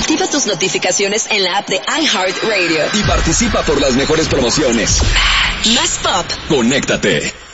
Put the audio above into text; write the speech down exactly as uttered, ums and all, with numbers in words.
Activa tus notificaciones en la app de iHeartRadio. Y participa por las mejores promociones. Más pop. Conéctate.